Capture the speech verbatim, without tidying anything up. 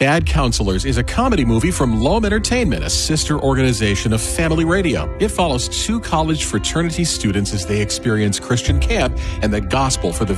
Bad Counselors is a comedy movie from Loam Entertainment, a sister organization of Family Radio. It follows two college fraternity students as they experience Christian camp and the gospel for the